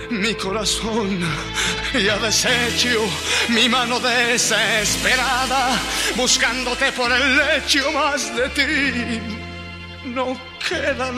Mi corazón ya deshecho, mi mano desesperada, buscándote por el lecho, más de ti no queda nada.